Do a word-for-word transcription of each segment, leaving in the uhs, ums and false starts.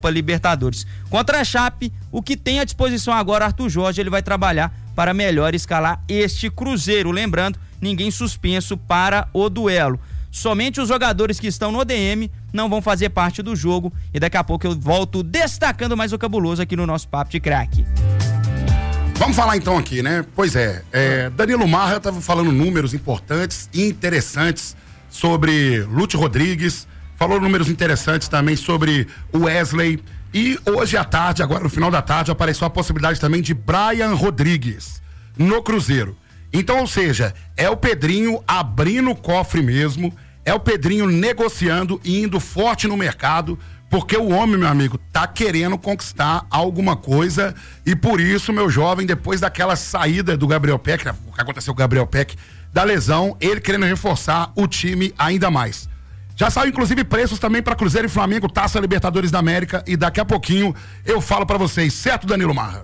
Libertadores. Contra a Chape, o que tem à disposição agora, Arthur Jorge, ele vai trabalhar para melhor escalar este Cruzeiro. Lembrando, ninguém suspenso para o duelo. Somente os jogadores que estão no D M não vão fazer parte do jogo, e daqui a pouco eu volto destacando mais o cabuloso aqui no nosso Papo de Craque. Vamos falar então aqui, né? Pois é, é Danilo Marra estava falando números importantes e interessantes sobre Lúcio Rodrigues, falou números interessantes também sobre o Wesley, e hoje à tarde, agora no final da tarde, apareceu a possibilidade também de Brian Rodrigues no Cruzeiro. Então, ou seja, é o Pedrinho abrindo o cofre mesmo, é o Pedrinho negociando e indo forte no mercado, porque o homem, meu amigo, tá querendo conquistar alguma coisa, e por isso, meu jovem, depois daquela saída do Gabriel Peck, o que aconteceu com o Gabriel Peck, da lesão, ele querendo reforçar o time ainda mais. Já saiu inclusive preços também para Cruzeiro e Flamengo, Taça Libertadores da América, e daqui a pouquinho eu falo para vocês, certo, Danilo Marra?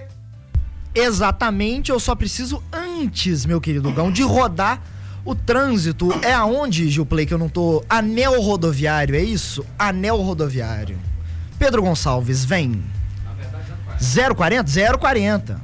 Exatamente, eu só preciso antes, meu querido Gão, de rodar o trânsito. É aonde, Gilplay, que eu não tô? Anel rodoviário, é isso? Anel rodoviário. Pedro Gonçalves, vem. zero quarenta? zero quarenta.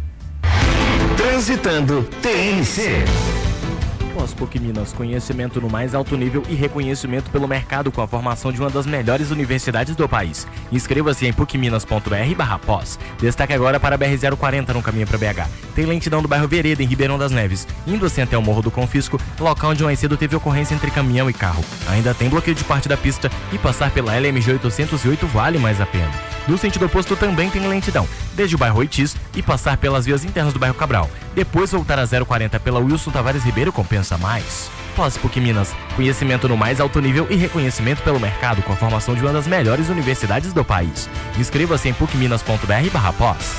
Transitando T N C. Pós PUC Minas, conhecimento no mais alto nível e reconhecimento pelo mercado com a formação de uma das melhores universidades do país. Inscreva-se em pucminas.br barra pós. Destaque agora para a B R zero quarenta no caminho para B H. Tem lentidão do bairro Vereda, em Ribeirão das Neves. Indo assim até o Morro do Confisco, local onde mais cedo teve ocorrência entre caminhão e carro. Ainda tem bloqueio de parte da pista e passar pela L M G oitocentos e oito vale mais a pena. No sentido oposto também tem lentidão, desde o bairro Oitis e passar pelas vias internas do bairro Cabral. Depois voltar a zero quarenta pela Wilson Tavares Ribeiro compensa mais. Pós PUC Minas, conhecimento no mais alto nível e reconhecimento pelo mercado com a formação de uma das melhores universidades do país. Inscreva-se em pucminas.br barra pós.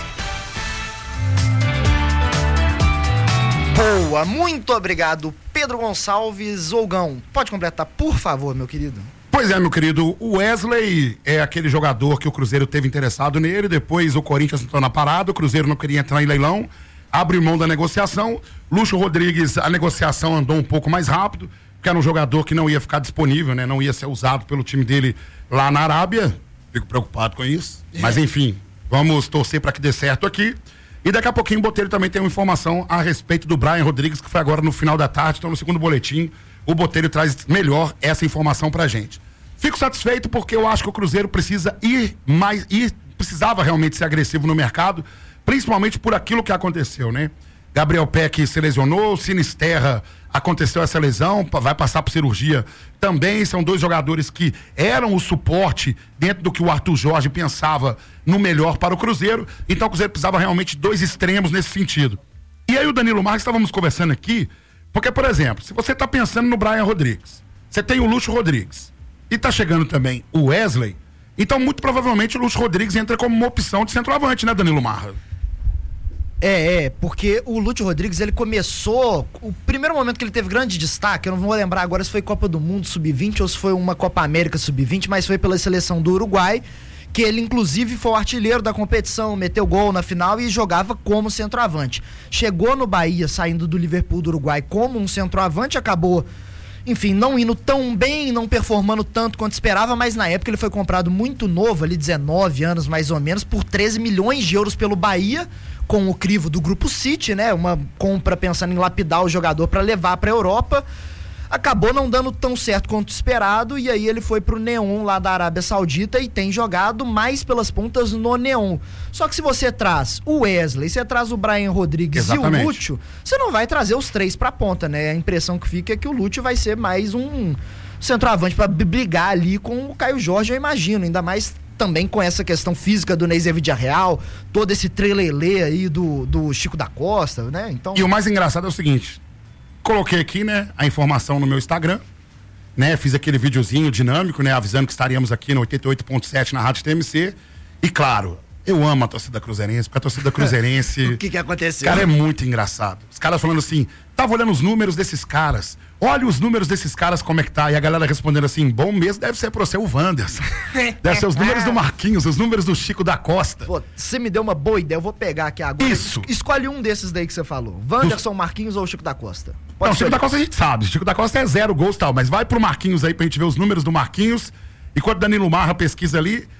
Boa, muito obrigado, Pedro Gonçalves. Olgão, pode completar, por favor, meu querido? Pois é, meu querido, o Wesley é aquele jogador que o Cruzeiro teve interessado nele, depois o Corinthians entrou na parada, o Cruzeiro não queria entrar em leilão, abriu mão da negociação. Lúcio Rodrigues, a negociação andou um pouco mais rápido, porque era um jogador que não ia ficar disponível, né? Não ia ser usado pelo time dele lá na Arábia. Fico preocupado com isso, mas enfim, vamos torcer para que dê certo aqui. E daqui a pouquinho o Botelho também tem uma informação a respeito do Brian Rodrigues, que foi agora no final da tarde, então no segundo boletim o Botelho traz melhor essa informação pra gente. Fico satisfeito porque eu acho que o Cruzeiro precisa ir mais, ir, precisava realmente ser agressivo no mercado, principalmente por aquilo que aconteceu, né? Gabriel Peck se lesionou, Sinisterra aconteceu essa lesão, vai passar por cirurgia também. São dois jogadores que eram o suporte dentro do que o Arthur Jorge pensava no melhor para o Cruzeiro. Então o Cruzeiro precisava realmente de dois extremos nesse sentido. E aí o Danilo Marques, estávamos conversando aqui, porque, por exemplo, se você está pensando no Brian Rodrigues, você tem o Lúcio Rodrigues e está chegando também o Wesley, então muito provavelmente o Lúcio Rodrigues entra como uma opção de centroavante, né, Danilo Marra? É, é, porque o Lúcio Rodrigues, ele começou, o primeiro momento que ele teve grande destaque, eu não vou lembrar agora se foi Copa do Mundo sub vinte ou se foi uma Copa América sub vinte, mas foi pela seleção do Uruguai, que ele inclusive foi o artilheiro da competição, meteu gol na final e jogava como centroavante. Chegou no Bahia, saindo do Liverpool do Uruguai como um centroavante, acabou, enfim, não indo tão bem, não performando tanto quanto esperava, mas na época ele foi comprado muito novo, ali dezenove anos mais ou menos, por treze milhões de euros pelo Bahia, com o crivo do Grupo City, né? Uma compra pensando em lapidar o jogador para levar para a Europa. Acabou não dando tão certo quanto esperado, e aí ele foi pro Neon lá da Arábia Saudita e tem jogado mais pelas pontas no Neon. Só que se você traz o Wesley, você traz o Brian Rodrigues Exatamente. E o Lúcio, você não vai trazer os três pra ponta, né? A impressão que fica é que o Lúcio vai ser mais um centroavante para brigar ali com o Caio Jorge, eu imagino, ainda mais também com essa questão física do Neyzer Villarreal, todo esse trelelê aí do, do Chico da Costa, né? Então... E o mais engraçado é o seguinte, coloquei aqui, né, a informação no meu Instagram, né, fiz aquele videozinho dinâmico, né, avisando que estaríamos aqui no oitenta e oito ponto sete na Rádio T M C, e claro, eu amo a torcida cruzeirense, porque a torcida cruzeirense... O que que aconteceu? Cara, é muito engraçado. Os caras falando assim, tava olhando os números desses caras, olha os números desses caras como é que tá, e a galera respondendo assim, bom mesmo deve ser pra você o Wanderson, deve ser os números do Marquinhos, os números do Chico da Costa. Pô, você me deu uma boa ideia, eu vou pegar aqui agora. Isso. Escolhe um desses daí que você falou, Wanderson, Marquinhos ou Chico da Costa? Pode Não, Chico da Costa a gente sabe, Chico da Costa é zero gols e tal, mas vai pro Marquinhos aí pra gente ver os números do Marquinhos, enquanto Danilo Marra pesquisa ali.